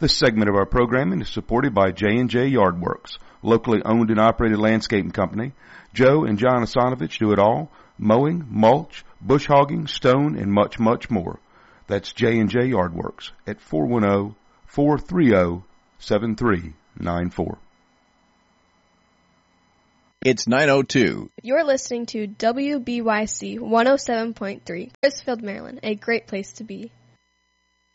This segment of our programming is supported by J&J Yardworks, locally owned and operated landscaping company. Joe and John Asanovich do it all: mowing, mulch, bush hogging, stone, and much, much more. That's J&J Yardworks at 410-430-7394. It's 9:02. You're listening to WBYC 107.3, Crisfield, Maryland, a great place to be.